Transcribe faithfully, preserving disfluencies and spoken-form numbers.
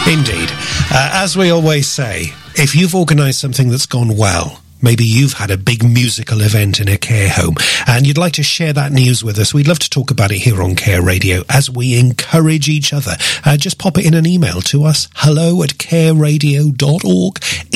Indeed. Uh, as we always say, if you've organised something that's gone well, maybe you've had a big musical event in a care home and you'd like to share that news with us, we'd love to talk about it here on Care Radio as we encourage each other. Uh, just pop it in an email to us, hello at care radio dot org.